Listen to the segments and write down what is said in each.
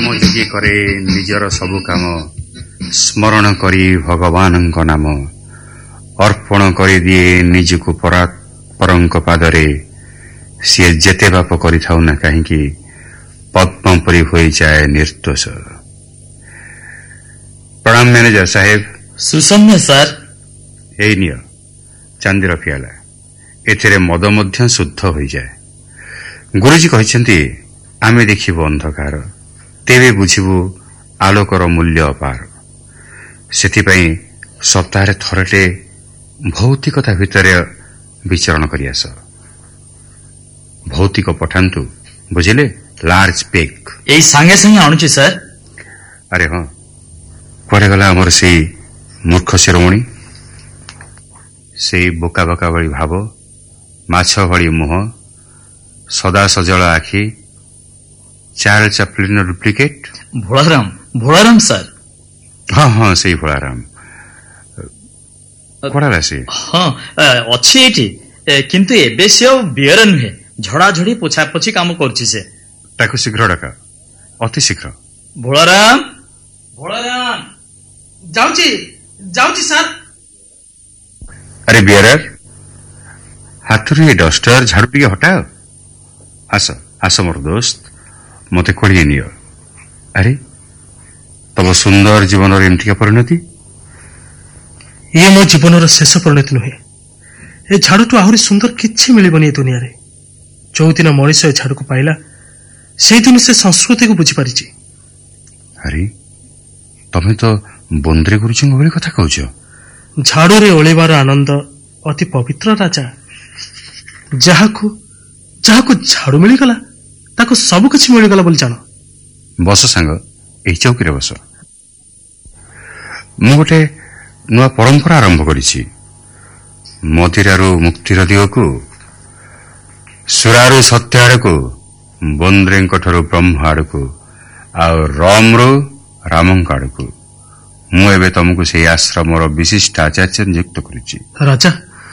ଯୋଗୀ କରେ ନିଜର ସବୁ କାମ, ସ୍ମରଣ କରି ଭଗବାନଙ୍କ ନାମ, ଅର୍ପଣ କରିଦିଏ ନିଜକୁ ପରଙ୍କ ପାଦରେ, ସିଏ ଯେତେ ପାପ କରିଥାଉ ନା କାହିଁକି ପଦ୍ମ ପରି ହୋଇଯାଏ ନିର୍ଦ୍ଦୋଷ। ପ୍ରଣାମ ମ୍ୟାନେଜର ସାହେବ। ସୁସମ୍ୟ ସାର୍। ଏଇ ନିଅ ଚାନ୍ଦିର ପିଆଲା, ଏଥିରେ ମଦ ମଧ୍ୟ ଶୁଦ୍ଧ ହୋଇଯାଏ। ଗୁରୁଜୀ କହିଛନ୍ତି ଆମେ ଦେଖିବୁ ଅନ୍ଧକାର, ତେବେ ବୁଝିବୁ ଆଲୋକର ମୂଲ୍ୟ ଅପାର। ସେଥିପାଇଁ ସପ୍ତାହରେ ଥରଟେ ଭୌତିକତା ଭିତରେ ବିଚରଣ କରି ଆସ। ଭୌତିକ ପଠାନ୍ତୁ, ବୁଝିଲେ? Large pack. ଏଇ ସାଙ୍ଗେ ସାଙ୍ଗେ ଆଣୁଛି ସାର୍। ଆରେ ହଁ, କୁଆଡ଼େ ଗଲା ଆମର ସେଇ ମୂର୍ଖ ଶିରୋମଣି? ସେଇ ବୋକା ବୋକା ଭଳି ଭାବ, ମାଛ ଭଳି ମୁହଁ, ସଦା ସଜଳ ଆଖି, ଚାର୍ଲ ଚାପ୍ଲିନ୍‌ର ଡୁପ୍ଲିକେଟ୍। ଭୋଳାରାମ ସାର୍। ହଁ ହଁ, ସେଇ ଭୋଳାରାମ। କୁଆଡ଼େ ସେ? ହଁ ଅଛି ଏଇଠି, କିନ୍ତୁ ଏବେ ସେ ଆଉ ବିୟର ନୁହେଁ, ଝଡ଼ାଝଡ଼ି ପୋଛାପୋଛି କାମ କରୁଛି ସେ। ତାକୁ ଶୀଘ୍ର ଡକା, ଅତି ଶୀଘ୍ର। ଭୋଳାରାମ ଯାଉଛି ସାର୍। ଆରେ ବିୟରର, ହାତରୁ ଏ ଡଷ୍ଟର ଝାଡୁ ଟିକେ ହଟାଅ। ଆସ ଆସ ମୋର ଦୋସ୍ତ, ମତେ ଖୋଳିଏ ନିଅ। ଆରେ ତମ ସୁନ୍ଦର ଜୀବନର ଏମିତିକା ପରିଣତି? ଇଏ ମୋ ଜୀବନର ଶେଷ ପରିଣତି ନୁହେଁ। ଏ ଝାଡୁଠୁ ଆହୁରି ସୁନ୍ଦର କିଛି ମିଳିବନି ଏ ଦୁନିଆରେ। ଯୋଉଦିନ ମଣିଷ ଏ ଝାଡୁକୁ ପାଇଲା, ସେଇଦିନ ସେ ସଂସ୍କୃତିକୁ ବୁଝିପାରିଛି। ଆରେ ତମେ ତ ବନ୍ଦ୍ରେ ଗୁରୁଜୀଙ୍କ ଭଳି କଥା କହୁଛ। ଝାଡୁରେ ଓଳିବାର ଆନନ୍ଦ ଅତି ପବିତ୍ର ରାଜା। ଯାହାକୁ ଝାଡୁ ମିଳିଗଲା, ତାକୁ ସବୁ କିଛି ମିଳିଗଲା ବୋଲି ଜାଣ। ବସ ସାଙ୍ଗ, ଏହି ଚୌକିରେ ବସ। ମୁଁ ଗୋଟେ ନୂଆ ପରମ୍ପରା ଆରମ୍ଭ କରିଛି। ମଦିରାରୁ ମୁକ୍ତିର ଦିଗକୁ, ସୁରାରୁ ସତ୍ୟ ଆଡ଼କୁ, ବନ୍ଦ୍ରେଙ୍କଠାରୁ ବ୍ରହ୍ମ ଆଡ଼କୁ, ଆଉ ରମ୍ରୁ ରାମଙ୍କ ଆଡ଼କୁ। ମୁଁ ଏବେ ତମକୁ ସେହି ଆଶ୍ରମର ବିଶିଷ୍ଟ ଆଚାର୍ଯ୍ୟ ନିଯୁକ୍ତ କରୁଛି। ରାଜା,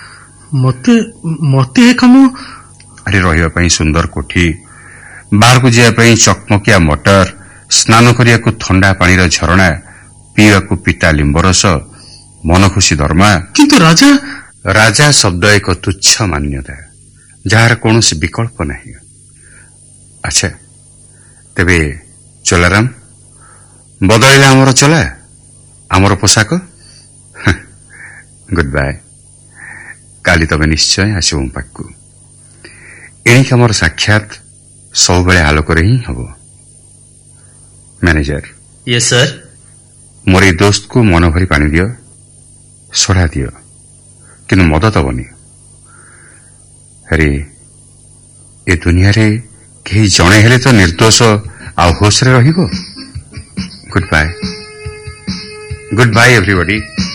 ମତେ ଏ କାମ। ଆରେ ରହିବା ପାଇଁ ସୁନ୍ଦର କୋଠି, ବାହାରକୁ ଯିବା ପାଇଁ ଚକମକିଆ ମଟର, ସ୍ନାନ କରିବାକୁ ଥଣ୍ଡା ପାଣିର ଝରଣା, ପିଇବାକୁ ପିତା ଲିମ୍ବରସ, ମନ ଖୁସି ଦରମା। କିନ୍ତୁ ରାଜା ଶବ୍ଦ ଏକ ତୁଚ୍ଛ ମାନ୍ୟତା, ଯାହାର କୌଣସି ବିକଳ୍ପ ନାହିଁ। ଆଚ୍ଛା, ତେବେ ଚୋଲାରାମ, ବଦଳିଲା ଆମର ଚୋଲା, ଆମର ପୋଷାକ। Good bye. କାଲି ତମେ ନିଶ୍ଚୟ ଆସିବ ମୋ ପାଖକୁ। ଏଣିକି ଆମର ସାକ୍ଷାତ ସବୁବେଳେ ଆଲୋକରେ ହିଁ ହବ। ମ୍ୟାନେଜର। Yes sir. ମୋର ଏଇ ଦୋସ୍ତକୁ ମନ ଭରି ପାଣି ଦିଅ, ସୋଡ଼ା ଦିଅ, କିନ୍ତୁ ମଦ ଦବନି। ଆରେ ଏ ଦୁନିଆରେ କେହି ଜଣେ ହେଲେ ତ ନିର୍ଦ୍ଦୋଷ ଆଉ ହୋସରେ ରହିବ। Good bye everybody.